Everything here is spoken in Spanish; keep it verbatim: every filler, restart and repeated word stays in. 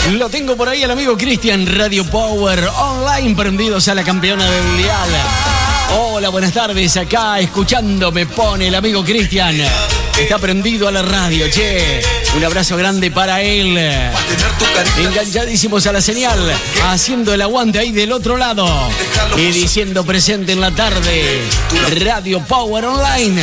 Lo tengo por ahí al amigo Cristian, Radio Power Online, prendidos a la campeona del dial. Hola, buenas tardes, acá escuchando me pone el amigo Cristian. Está prendido a la radio, che. Un abrazo grande para él. Enganchadísimos a la señal, haciendo el aguante ahí del otro lado. Y diciendo presente en la tarde, Radio Power Online.